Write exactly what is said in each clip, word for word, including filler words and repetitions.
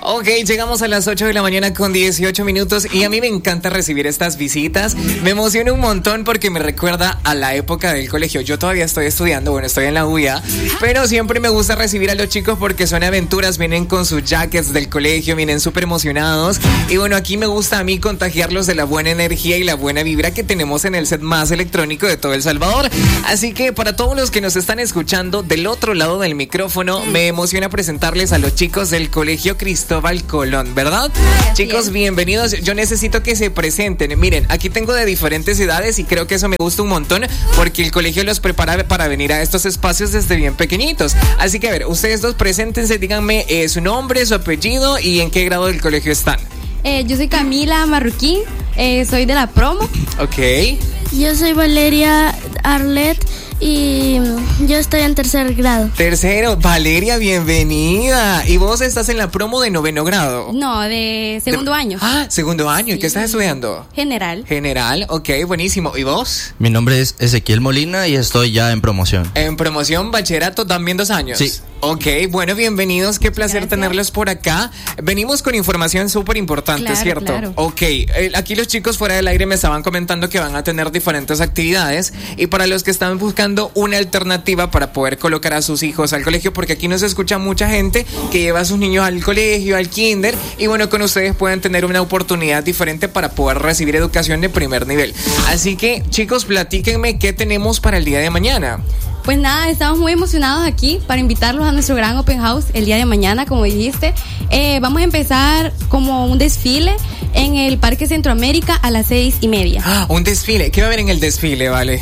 Ok, llegamos a las ocho de la mañana con dieciocho minutos y a mí me encanta recibir estas visitas. Me emociona un montón porque me recuerda a la época del colegio. Yo todavía estoy estudiando, bueno, estoy en la U I A, pero siempre me gusta recibir a los chicos porque son aventuras, vienen con sus jackets del colegio, vienen súper emocionados. Y bueno, aquí me gusta a mí contagiarlos de la buena energía y la buena vibra que tenemos en el set más electrónico de todo El Salvador. Así que para todos los que nos están escuchando del otro lado del micrófono, me emociona presentarles a los chicos del Colegio Cristóbal Colón, ¿verdad? Así Chicos, es. bienvenidos. Yo necesito que se presenten. Miren, aquí tengo de diferentes edades y creo que eso me gusta un montón porque el colegio los prepara para venir a estos espacios desde bien pequeñitos. Así que a ver, ustedes dos preséntense, díganme eh, su nombre, su apellido y en qué grado del colegio están. Eh, yo soy Camila Marroquín, eh, soy de la promo. Ok. Yo soy Valeria Arlet y yo estoy en tercer grado. Tercero, Valeria, bienvenida. ¿Y vos estás en la promo de noveno grado? No, de segundo De- año. Ah, segundo año. ¿Y Sí. qué estás estudiando? General. General, ok, buenísimo. ¿Y vos? Mi nombre es Ezequiel Molina y estoy ya en promoción. En promoción, bachillerato, también dos años. Sí. Ok, bueno, bienvenidos, qué placer Gracias. tenerlos por acá. Venimos con información súper importante, Claro, ¿cierto? claro. Ok, eh, aquí los chicos fuera del aire me estaban comentando que van a tener diferentes actividades y para los que están buscando una alternativa para poder colocar a sus hijos al colegio, porque aquí nos escucha mucha gente que lleva a sus niños al colegio, al kinder, y bueno, con ustedes pueden tener una oportunidad diferente para poder recibir educación de primer nivel. Así que, chicos, platíquenme qué tenemos para el día de mañana. Pues nada, estamos muy emocionados aquí para invitarlos a nuestro gran open house el día de mañana, como dijiste. Eh, vamos a empezar como un desfile en el Parque Centroamérica a las seis y media. Ah, un desfile. ¿Qué va a haber en el desfile, vale?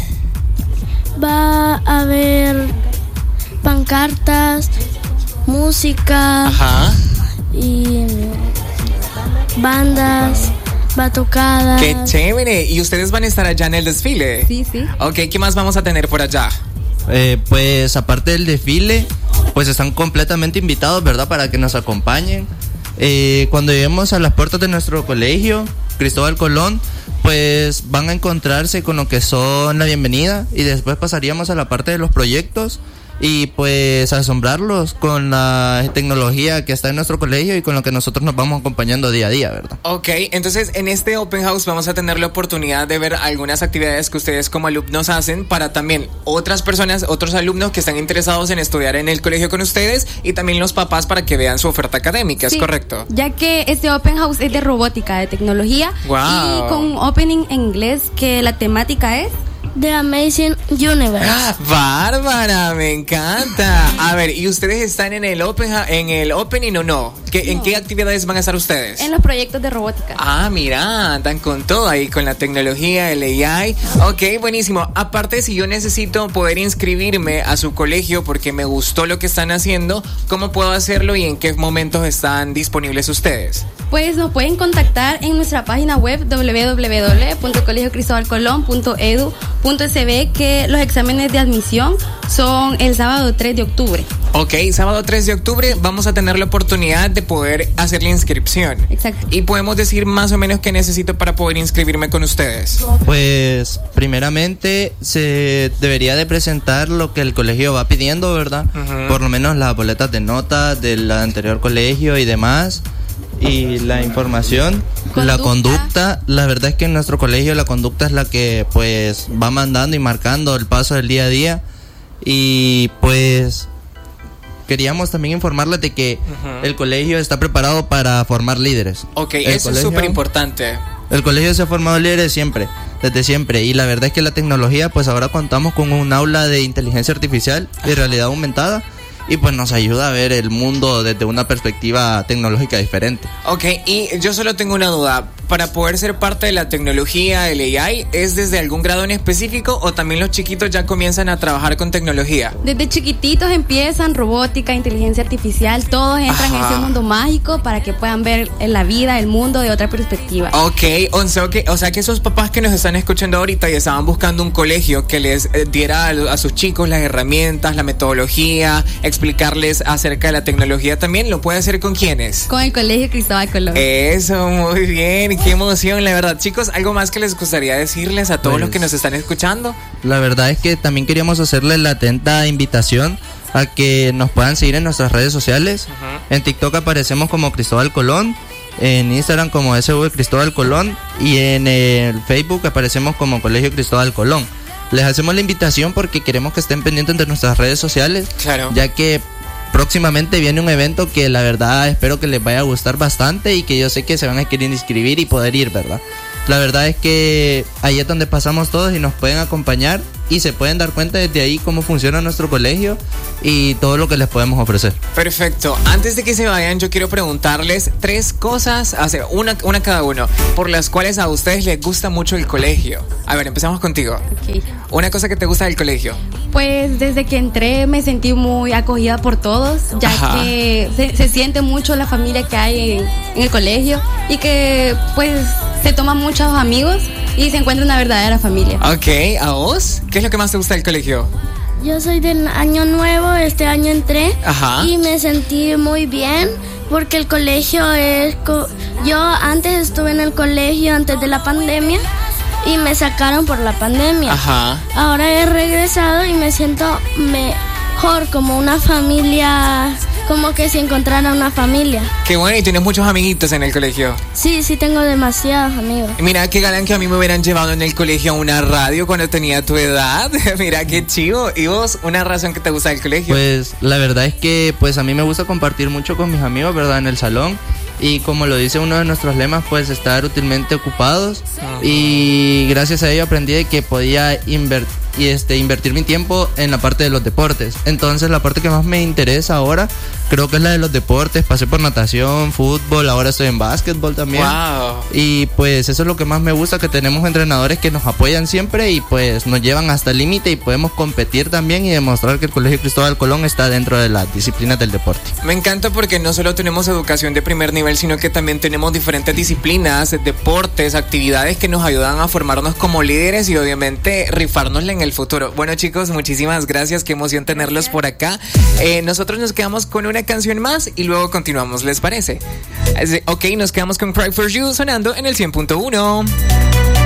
Va a haber pancartas, música Ajá. y bandas, batucadas. Qué chévere. ¿Y ustedes van a estar allá en el desfile? Sí, sí. Ok, ¿qué más vamos a tener por allá? Eh, pues aparte del desfile, pues están completamente invitados, ¿verdad? Para que nos acompañen. Eh, cuando lleguemos a las puertas de nuestro colegio, Cristóbal Colón, pues van a encontrarse con lo que son la bienvenida y después pasaríamos a la parte de los proyectos y pues asombrarlos con la tecnología que está en nuestro colegio y con lo que nosotros nos vamos acompañando día a día, ¿verdad? Ok, entonces en este open house vamos a tener la oportunidad de ver algunas actividades que ustedes como alumnos hacen para también otras personas, otros alumnos que están interesados en estudiar en el colegio con ustedes y también los papás para que vean su oferta académica, ¿es Sí, correcto? Ya que este open house es de robótica, de tecnología. Guau. Y con un opening en inglés que la temática es... The Amazing Universe. ¡Ah, Bárbara! Me encanta. A ver, ¿y ustedes están en el open ha- en el opening o no? ¿Qué, ¿En No. qué actividades van a estar ustedes? En los proyectos de robótica. Ah, mira, andan con todo ahí, con la tecnología, el A I. Ok, buenísimo. Aparte, si yo necesito poder inscribirme a su colegio porque me gustó lo que están haciendo, ¿cómo puedo hacerlo y en qué momentos están disponibles ustedes? Pues nos pueden contactar en nuestra página web doble u doble u doble u punto colegio cristóbal colón punto edu punto es be, que los exámenes de admisión son el sábado tres de octubre. Ok, sábado tres de octubre vamos a tener la oportunidad de poder hacer la inscripción. Exacto. Y podemos decir más o menos qué necesito para poder inscribirme con ustedes. Pues primeramente se debería de presentar lo que el colegio va pidiendo, ¿verdad? Ujú. Por lo menos las boletas de nota del anterior colegio y demás. Y la información, la Conducta. conducta, la verdad es que en nuestro colegio la conducta es la que pues va mandando y marcando el paso del día a día. Y pues queríamos también informarles de que Ujú. el colegio está preparado para formar líderes. Ok, El eso es colegio- súper importante. El colegio se ha formado líderes siempre, desde siempre, y la verdad es que la tecnología, pues ahora contamos con un aula de inteligencia artificial y realidad aumentada, y pues nos ayuda a ver el mundo desde una perspectiva tecnológica diferente. Ok, y yo solo tengo una duda. Para poder ser parte de la tecnología, el A I, ¿es desde algún grado en específico o también los chiquitos ya comienzan a trabajar con tecnología? Desde chiquititos empiezan robótica, inteligencia artificial, todos entran Ajá. en ese mundo mágico para que puedan ver la vida, el mundo de otra perspectiva. Ok, o sea, que, o sea que esos papás que nos están escuchando ahorita y estaban buscando un colegio que les eh, diera a, a sus chicos las herramientas, la metodología, explicarles acerca de la tecnología también, ¿lo puede hacer con quiénes? Con el Colegio Cristóbal Colón. Eso, muy bien, qué emoción, la verdad. Chicos, ¿algo más que les gustaría decirles a todos Pues, los que nos están escuchando? La verdad es que también queríamos hacerles la atenta invitación a que nos puedan seguir en nuestras redes sociales. Uh-huh. En TikTok aparecemos como Cristóbal Colón, en Instagram como S V Cristóbal Colón y en el Facebook aparecemos como Colegio Cristóbal Colón. Les hacemos la invitación porque queremos que estén pendientes de nuestras redes sociales, claro, ya que próximamente viene un evento que la verdad espero que les vaya a gustar bastante y que yo sé que se van a querer inscribir y poder ir, ¿verdad? La verdad es que ahí es donde pasamos todos y nos pueden acompañar y se pueden dar cuenta desde ahí cómo funciona nuestro colegio y todo lo que les podemos ofrecer. Perfecto. Antes de que se vayan, yo quiero preguntarles tres cosas, o sea, una, una cada uno, por las cuales a ustedes les gusta mucho el colegio. A ver, empezamos contigo. Okay. Una cosa que te gusta del colegio. Pues desde que entré me sentí muy acogida por todos, ya Ajá. que se, se siente mucho la familia que hay en, en el colegio y que pues se toman muchos amigos y se encuentra una verdadera familia. Ok, ¿a vos? ¿Qué es lo que más te gusta del colegio? Yo soy del año nuevo, este año entré. Ajá. Y me sentí muy bien porque el colegio es... Co- yo antes estuve en el colegio antes de la pandemia y me sacaron por la pandemia. Ajá. Ahora he regresado y me siento mejor, como una familia, como que si encontrara una familia. Qué bueno, y tienes muchos amiguitos en el colegio. Sí, sí tengo demasiados amigos. Mira, qué galán que a mí me hubieran llevado en el colegio a una radio cuando tenía tu edad. Mira, qué chivo. ¿Y vos, una razón que te gusta del colegio? Pues la verdad es que pues a mí me gusta compartir mucho con mis amigos, ¿verdad? En el salón. Y como lo dice uno de nuestros lemas, pues estar útilmente ocupados. Uh-huh. Y gracias a ello aprendí de que podía invertir y este invertir mi tiempo en la parte de los deportes. Entonces la parte que más me interesa ahora creo que es la de los deportes. Pasé por natación, fútbol, ahora estoy en básquetbol también. Wow. Y pues eso es lo que más me gusta, que tenemos entrenadores que nos apoyan siempre y pues nos llevan hasta el límite y podemos competir también y demostrar que el Colegio Cristóbal Colón está dentro de las disciplinas del deporte. Me encanta porque no solo tenemos educación de primer nivel, sino que también tenemos diferentes disciplinas, deportes, actividades que nos ayudan a formarnos como líderes y obviamente rifárnosla en el futuro. Bueno, chicos, muchísimas gracias, qué emoción tenerlos por acá. Eh, nosotros nos quedamos con una canción más y luego continuamos, ¿les parece? Ok, nos quedamos con Cry For You sonando en el cien punto uno.